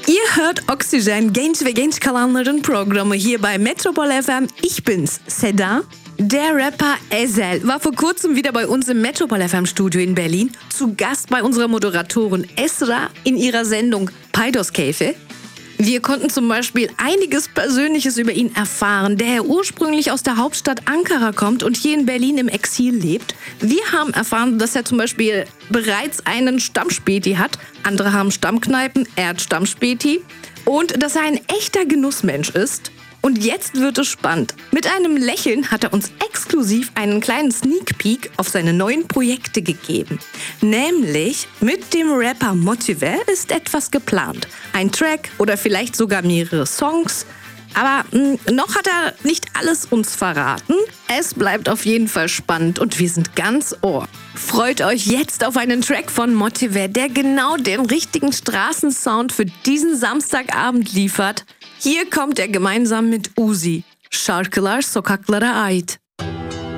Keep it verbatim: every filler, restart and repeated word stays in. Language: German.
Ihr hört Oxygen, genç ve genç kalanların programı hier bei Metropol F M. Ich bin's, Seda. Der Rapper Ezel war vor kurzem wieder bei uns im Metropol F M Studio in Berlin, zu Gast bei unserer Moderatorin Esra in ihrer Sendung Paydos-Keyfi. Wir konnten zum Beispiel einiges Persönliches über ihn erfahren, der ursprünglich aus der Hauptstadt Ankara kommt und hier in Berlin im Exil lebt. Wir haben erfahren, dass er zum Beispiel bereits einen Stammspäti hat. Andere haben Stammkneipen, er hat Stammspäti. Und dass er ein echter Genussmensch ist. Und jetzt wird es spannend. Mit einem Lächeln hat er uns exklusiv einen kleinen Sneak Peek auf seine neuen Projekte gegeben. Nämlich mit dem Rapper Motive ist etwas geplant. Ein Track oder vielleicht sogar mehrere Songs. Aber mh, noch hat er nicht alles uns verraten. Es bleibt auf jeden Fall spannend und wir sind ganz ohr. Freut euch jetzt auf einen Track von Motive, der genau den richtigen Straßensound für diesen Samstagabend liefert. Hier kommt er gemeinsam mit Uzi. Şarkılar sokaklara ait.